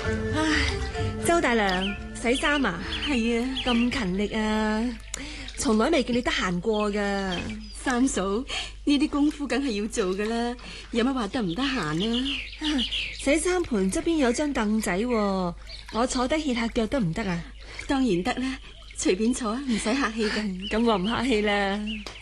唉，周大娘洗衫啊？ 係啊， 咁勤力啊，從來未見你得閒過噶。 三嫂，呢啲功夫梗係要做噶啦，有乜話得唔得閒啊？ 洗衫盆側邊有張凳仔，我坐低歇下腳得唔得啊？ 當然得啦，隨便坐，唔使客氣噶。 咁我唔客氣啦。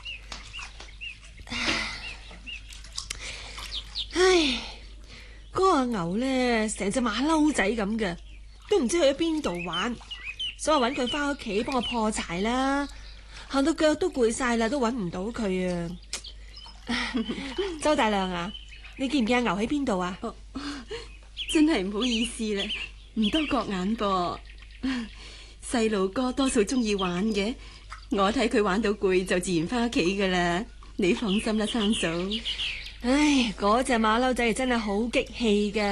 唉，嗰個牛咧成隻馬騮仔咁嘅，都唔知去咗邊度玩，所以搵佢翻屋企幫我破柴啦。行到腳都攰晒啦，都搵唔到佢啊！周大娘啊，你見唔見阿牛喺邊度啊？ 真係唔好意思啦，唔多覺眼噃。細路哥多數中意玩嘅，我睇佢玩到攰就自然翻屋企噶啦。你放心啦，三嫂。 唉，嗰隻馬騮仔真係好激氣噶。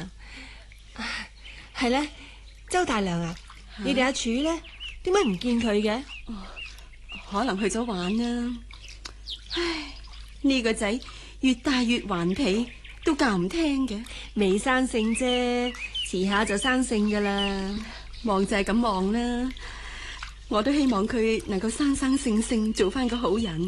係咧，周大娘啊，你哋阿柱咧，點解唔見佢嘅？ 可能去咗玩啦。唉，呢個仔越大越頑皮，都教唔聽嘅。 未生性啫，遲下就生性噶啦。 望就係咁望啦，我都希望佢能夠生生性性做翻個好人。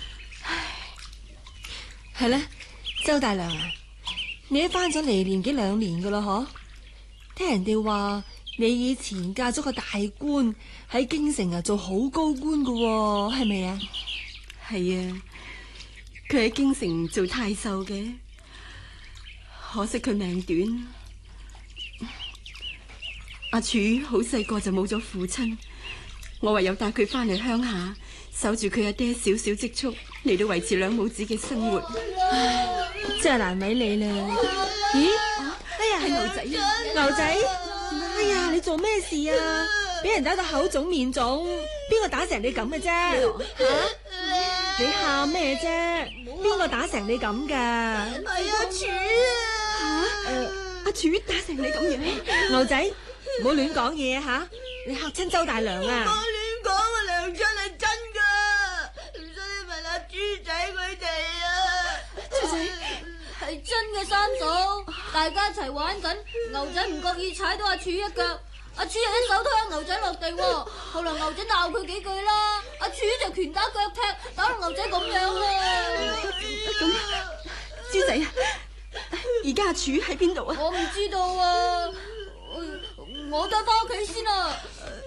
係咧，周大娘啊，你都翻咗嚟年幾2年噶啦嗬？聽人哋話你以前嫁咗個大官喺京城啊，做好高官噶，係咪啊？ 係啊，佢喺京城做太守嘅，可惜佢命短。阿柱好細個就冇咗父親，我唯有帶佢翻嚟鄉下，守住佢阿爹少少積蓄嚟到維持兩母子嘅生活。 唉，真係難為你啦。咦？ 哎呀，係牛仔啊！ 牛仔，哎呀，你做咩事啊？俾人打到口腫面腫，邊個打成你咁嘅啫？吓？你喊咩啫？邊個打成你咁噶？ 係阿柱啊！ 阿柱打成你咁樣？ 牛仔，唔好亂講嘢啊吓！你嚇親周大娘啊！ 唔好亂講啊，娘親係真噶，唔使你問阿豬仔佢哋啊。 豬仔係真嘅，三嫂，大家一齊玩緊，牛仔唔覺意踩到阿柱一腳，阿柱又一手推阿牛仔落地，後來牛仔鬧佢幾句啦，阿柱就拳打腳踢，打到牛仔咁樣啦。 咁，豬仔啊，而家阿柱喺邊度啊？ 我唔知道啊，我帶翻屋企先啊。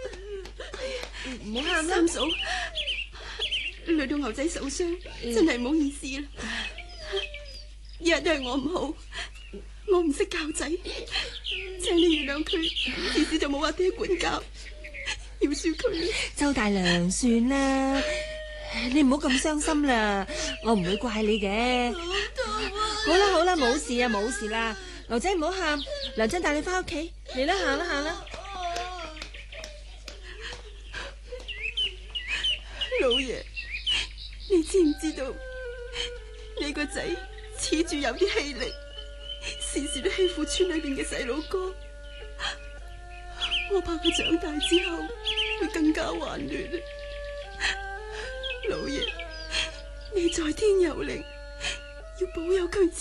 唔好喊啦， 三嫂，累到牛仔受傷，真係唔好意思啦。一日都係我唔好，我唔識教仔，請你原諒佢，自此就冇阿爹管教，饒恕佢。 周大娘，算啦，你唔好咁傷心啦，我唔會怪你嘅。好啦好啦，冇事啊冇事啦，牛仔唔好喊，娘親帶你翻屋企，嚟啦，行啦行啦。 老爺，你知唔知道你個仔恃住有啲氣力，時時都欺負村裏邊嘅細佬哥，我怕佢長大之後會更加頑劣。老爺，你在天有靈，要保佑佢。